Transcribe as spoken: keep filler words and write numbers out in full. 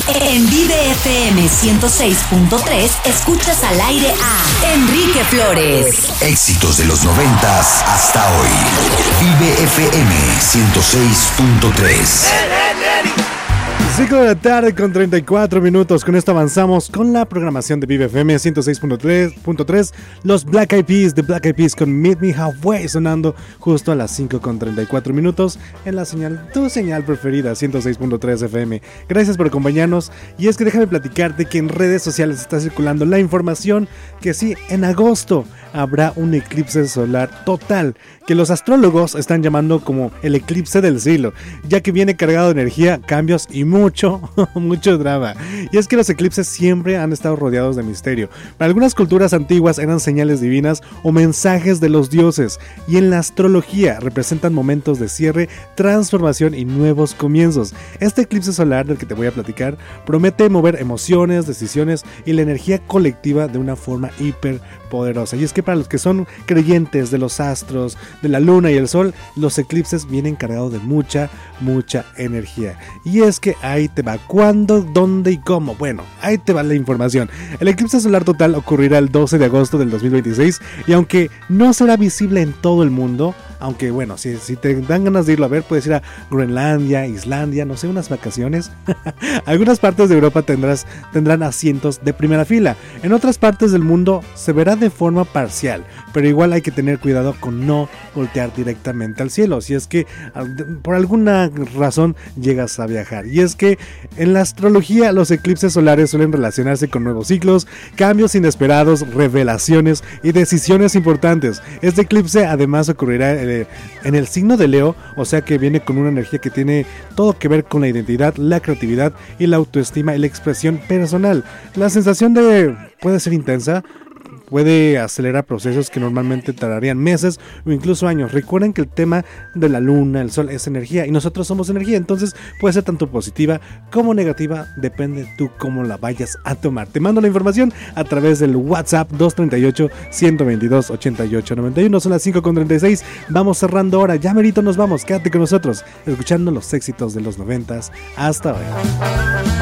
En Vive F M ciento seis punto tres escuchas al aire a Enrique Flores. Éxitos de los noventas hasta hoy. Vive F M ciento seis punto tres. cinco de la tarde con treinta y cuatro minutos. Con esto avanzamos con la programación de Vive F M ciento seis punto tres. Los Black Eyed Peas de Black Eyed Peas con Meet Me Halfway sonando justo a las cinco con treinta y cuatro minutos en la señal, tu señal preferida, ciento seis punto tres F M. Gracias por acompañarnos. Y es que déjame platicarte que en redes sociales está circulando la información que sí, en agosto habrá un eclipse solar total, que los astrólogos están llamando como el eclipse del siglo, ya que viene cargado de energía, cambios y mucho, mucho drama. Y es que los eclipses siempre han estado rodeados de misterio. Para algunas culturas antiguas eran señales divinas o mensajes de los dioses, y en la astrología representan momentos de cierre, transformación y nuevos comienzos. Este eclipse solar del que te voy a platicar promete mover emociones, decisiones y la energía colectiva de una forma hiper poderosa. Y es que para los que son creyentes de los astros, de la luna y el sol, los eclipses vienen cargados de mucha, mucha energía. Y es que ahí te va. ¿Cuándo, dónde y cómo? Bueno, ahí te va la información. El eclipse solar total ocurrirá el doce de agosto del dos mil veintiséis, y aunque no será visible en todo el mundo, aunque bueno, si, si te dan ganas de irlo a ver, puedes ir a Groenlandia, Islandia, no sé, unas vacaciones. Algunas partes de Europa tendrás, tendrán asientos de primera fila. En otras partes del mundo se verá de forma parcial, pero igual hay que tener cuidado con no voltear directamente al cielo, si es que por alguna razón llegas a viajar. Y es que en la astrología los eclipses solares suelen relacionarse con nuevos ciclos, cambios inesperados, revelaciones y decisiones importantes. Este eclipse además ocurrirá en el signo de Leo, o sea que viene con una energía que tiene todo que ver con la identidad, la creatividad y la autoestima y la expresión personal. La sensación de puede ser intensa, puede acelerar procesos que normalmente tardarían meses o incluso años. Recuerden que el tema de la luna, el sol es energía y nosotros somos energía, entonces puede ser tanto positiva como negativa, depende tú cómo la vayas a tomar. Te mando la información a través del WhatsApp dos tres ocho, uno dos dos, ocho ocho nueve uno. Son las cinco con treinta y seis, vamos cerrando ahora, ya merito nos vamos, quédate con nosotros escuchando los éxitos de los noventas hasta hoy.